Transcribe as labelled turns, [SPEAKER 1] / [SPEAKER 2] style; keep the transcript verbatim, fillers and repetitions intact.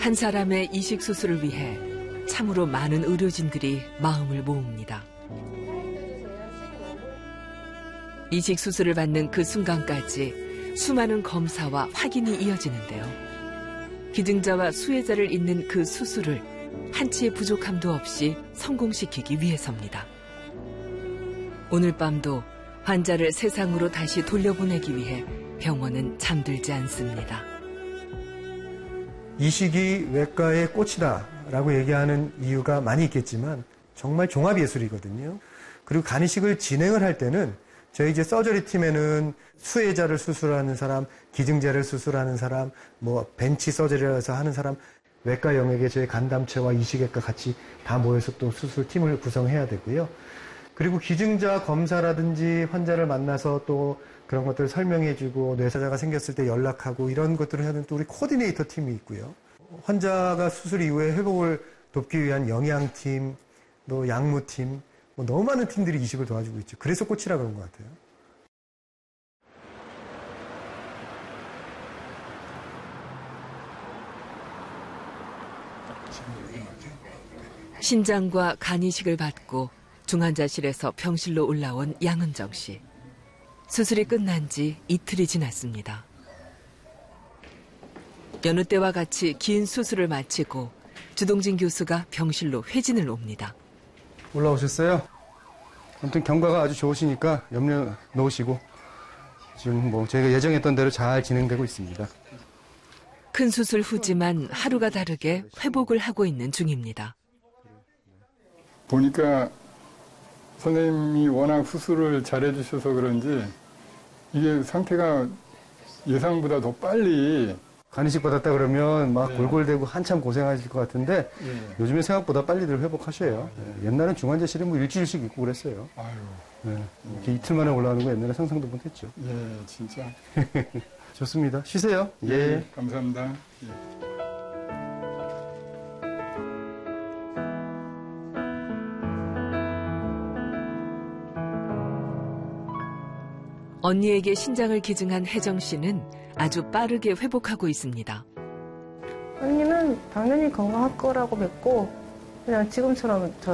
[SPEAKER 1] 한 사람의 이식 수술을 위해 참으로 많은 의료진들이 마음을 모읍니다. 이식 수술을 받는 그 순간까지 수많은 검사와 확인이 이어지는데요. 기증자와 수혜자를 잇는 그 수술을 한치의 부족함도 없이 성공시키기 위해서입니다. 오늘 밤도 환자를 세상으로 다시 돌려보내기 위해 병원은 잠들지 않습니다.
[SPEAKER 2] 이식이 외과의 꽃이다라고 얘기하는 이유가 많이 있겠지만 정말 종합예술이거든요. 그리고 간이식을 진행을 할 때는 저희 이제 서저리 팀에는 수혜자를 수술하는 사람, 기증자를 수술하는 사람, 뭐 벤치 서저리라고 해서 하는 사람, 외과 영역에 저희 간담체와 이식외과 같이 다 모여서 또 수술팀을 구성해야 되고요. 그리고 기증자 검사라든지 환자를 만나서 또 그런 것들을 설명해주고 뇌사자가 생겼을 때 연락하고 이런 것들을 하는 또 우리 코디네이터 팀이 있고요. 환자가 수술 이후에 회복을 돕기 위한 영양팀, 또 약무팀, 뭐 너무 많은 팀들이 이식을 도와주고 있죠. 그래서 꽃이라 그런 것 같아요.
[SPEAKER 1] 신장과 간 이식을 받고 중환자실에서 병실로 올라온 양은정 씨. 수술이 끝난 지 이틀이 지났습니다. 여느 때와 같이 긴 수술을 마치고 주동진 교수가 병실로 회진을 옵니다.
[SPEAKER 3] 올라오셨어요? 아무튼 경과가 아주 좋으시니까 염려 놓으시고 지금 뭐 저희가 예정했던 대로 잘 진행되고 있습니다.
[SPEAKER 1] 큰 수술 후지만 하루가 다르게 회복을 하고 있는 중입니다.
[SPEAKER 4] 보니까 선생님이 워낙 수술을 잘해 주셔서 그런지 이게 상태가 예상보다 더 빨리.
[SPEAKER 3] 간이식 받았다 그러면 막
[SPEAKER 4] 네.
[SPEAKER 3] 골골대고 한참 고생하실 것 같은데
[SPEAKER 4] 네.
[SPEAKER 3] 요즘에 생각보다 빨리들 회복하셔요. 네. 옛날엔 중환자실에 뭐 일주일씩 있고 그랬어요.
[SPEAKER 4] 아유.
[SPEAKER 3] 네. 이렇게 이틀 만에 올라오는 거 옛날에 상상도 못했죠.
[SPEAKER 4] 예, 진짜.
[SPEAKER 3] 좋습니다. 쉬세요.
[SPEAKER 4] 예,
[SPEAKER 3] 예.
[SPEAKER 4] 감사합니다. 예.
[SPEAKER 1] 언니에게 신장을 기증한 혜정 씨는 아주 빠르게 회복하고 있습니다.
[SPEAKER 5] 언니는 당연히 건강할 거라고 믿고 그냥 지금처럼 저